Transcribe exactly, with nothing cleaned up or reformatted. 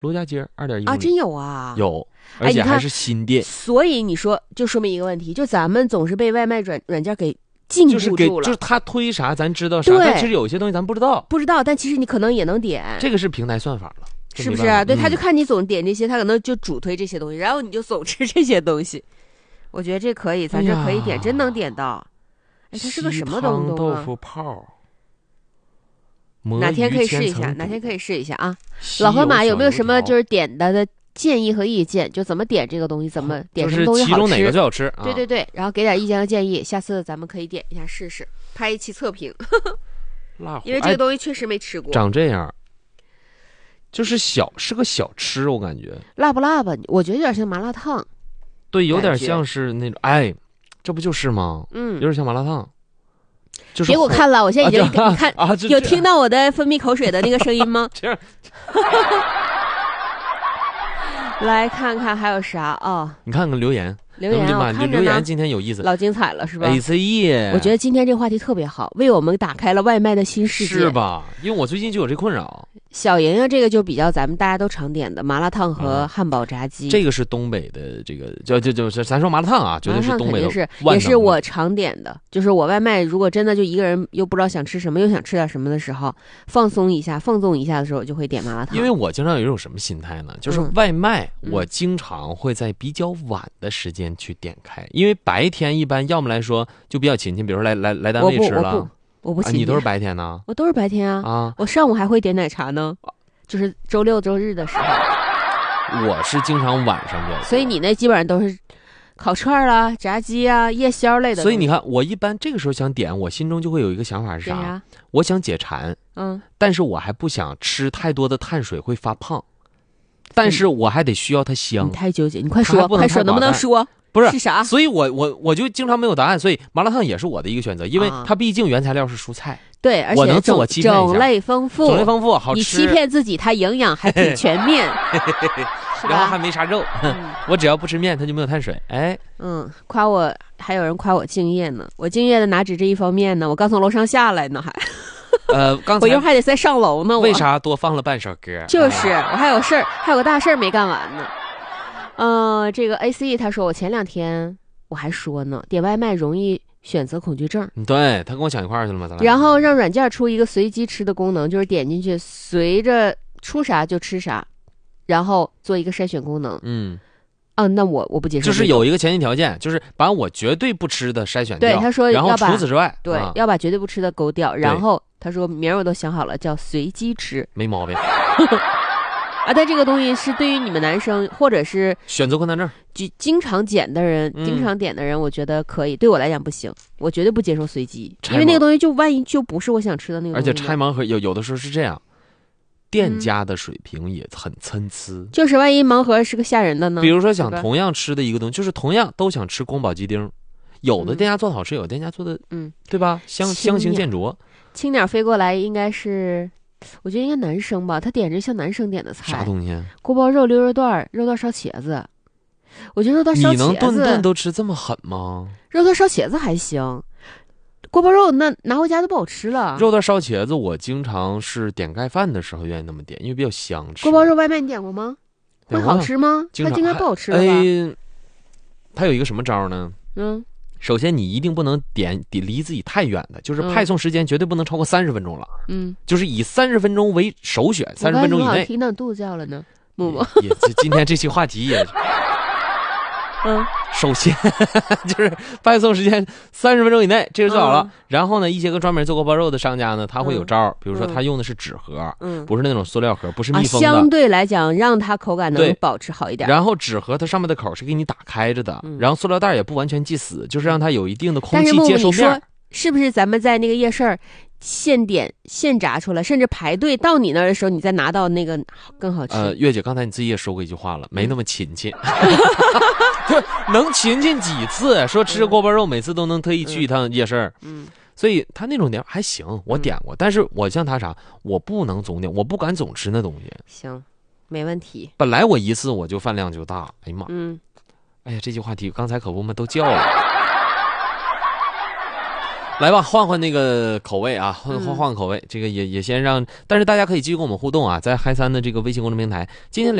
罗家街二点一啊，真有啊， 有，而且还是新店。 所以你说就说明一个问题，就咱们总是被外卖软软件给禁锢住了， 就是给就是他推啥咱知道啥，但其实有些东西咱不知道， 不知道，但其实你可能也能点。 这个是平台算法了， 是不是啊？对， 嗯、 他就看你总点这些，他可能就主推这些东西，然后你就总吃这些东西。我觉得这可以，咱这可以点，哎、真能点到。哎，它是个什么东东啊？ 豆腐泡。 哪天可以试一下？哪天可以试一下啊？老河马有没有什么就是点的的建议和意见？就怎么点这个东西，怎么点什么东西好吃？ 就是其中哪个最好吃？啊、 对对对，然后给点意见和建议，下次咱们可以点一下试试，拍一期测评。因为这个东西确实没吃过。 哎、长这样，就是小是个小吃，我感觉。 辣不辣吧？我觉得有点像麻辣烫。 对，有点像是那种，哎，这不就是吗？ 嗯， 有点像麻辣烫。就是别给我看了，我现在已经、啊、你看、 啊、 有听到我的分泌口水的那个声音吗？ 这样。 来看看还有啥啊、哦？ 你看看留言， 留言啊， 就留言今天有意思， 老精彩了是吧 ？A C E， 我觉得今天这个话题特别好，为我们打开了外卖的新世界， 是吧？因为我最近就有这困扰。 小莹莹这个就比较咱们大家都常点的麻辣烫和汉堡炸鸡， 嗯、这个是东北的，这个就就就是咱说麻辣烫啊，绝对是东北的， 是也是我常点的。就是我外卖如果真的就一个人又不知道想吃什么，又想吃点什么的时候，放松一下、放纵一下的时候，我就会点麻辣烫。 因为我经常有一种什么心态呢？就是外卖，我经常会在比较晚的时间去点开，嗯、因为白天一般要么来说就比较勤勤，比如说来来来单位吃了。 我不勤、 啊，你都是白天呢？ 我都是白天啊！ 啊， 我上午还会点奶茶呢，就是周六周日的时候。 我是经常晚上比较多， 所以你那基本上都是烤串啦、炸鸡啊、夜宵类的。 所以你看，我一般这个时候想点，我心中就会有一个想法是啥？ 啥我想解馋， 嗯， 但是我还不想吃太多的碳水会发胖，但是我还得需要它香。 你太纠结，你快说，快说，能不能说？ 不是是啥？ 所以我我我就经常没有答案，所以麻辣烫也是我的一个选择，因为它毕竟原材料是蔬菜， 对，而且我能自我欺骗一下， 种类丰富， 种类丰富，好吃。 你欺骗自己，它营养还挺全面， 然后还没啥肉，嗯、我只要不吃面，它就没有碳水。哎， 嗯，夸我，还有人夸我敬业呢，我敬业的哪止这一方面呢？我刚从楼上下来呢，还。 呃，刚才我一会儿还得再上楼呢。 为啥多放了半首歌？ 就是我还有事儿，还有个大事儿没干完呢。嗯、呃，这个 A C 他说我前两天我还说呢，点外卖容易选择恐惧症。 对，他跟我讲一块儿去了吗？咱俩。 然后让软件出一个随机吃的功能，就是点进去随着出啥就吃啥，然后做一个筛选功能。 嗯。 啊，那我我不接受。 就是有一个前提条件，就是把我绝对不吃的筛选掉。 对，他说然后除此之外， 对、 啊， 要把绝对不吃的勾掉。然后他说名儿我都想好了，叫随机吃， 没毛病。 啊，但这个东西是对于你们男生或者是选择困难症， 就经常点的人、嗯、经常点的人，我觉得可以。对我来讲不行，我绝对不接受随机，因为那个东西就万一就不是我想吃的那个东西。 而且拆盲盒有有的时候是这样。店家的水平也很参差、嗯， 就是万一盲盒是个吓人的呢？ 比如说想同样吃的一个东西，就是同样都想吃宫保鸡丁，有的店家做的好吃，有的店家做的，嗯，对吧？相相形见绌。 青鸟飞过来应该是，我觉得应该男生吧，他点着像男生点的菜。 啥东西？ 锅包肉、溜肉段、肉段烧茄子。我觉得肉段烧茄子， 你能顿顿都吃这么狠吗？ 肉段烧茄子还行。锅包肉那拿回家都不好吃了。 肉段烧茄子，我经常是点盖饭的时候愿意那么点，因为比较香吃。 锅包肉外卖你点过吗？会好吃吗？它应该不好吃了吧？ 哎，它有一个什么招呢？ 嗯， 首先你一定不能点离自己太远的，就是派送时间绝对不能超过三十分钟了。 嗯， 就是以三十分钟为首选，三十分钟以内。 听到肚子叫了呢，木木。 也今天这期话题也。 嗯， 首先就是派送时间三十分钟以内，这是最好了。嗯、然后呢，一些个专门做锅包肉的商家呢，他会有招、嗯，比如说他用的是纸盒，嗯，不是那种塑料盒，不是密封的。 啊、相对来讲，让它口感能保持好一点。 然后纸盒它上面的口是给你打开着的，嗯、然后塑料袋也不完全系死，就是让它有一定的空气接受面。 是不是咱们在那个夜市现点现炸出来，甚至排队到你那儿的时候，你再拿到那个更好吃？ 呃，月姐刚才你自己也说过一句话了，没那么勤勤。就能勤勤几次？说吃锅包肉，每次都能特意去一趟夜市。 嗯， 所以他那种点还行，我点过，嗯、但是我像他啥，我不能总点，我不敢总吃那东西。 行，没问题。 本来我一次我就饭量就大，哎呀妈， 嗯，哎呀，这句话题刚才可不嘛都叫了。 来吧，换换那个口味啊，换换换口味，这个也也先让，但是大家可以继续跟我们互动啊，在嗨三的这个微信公众平台，今天聊。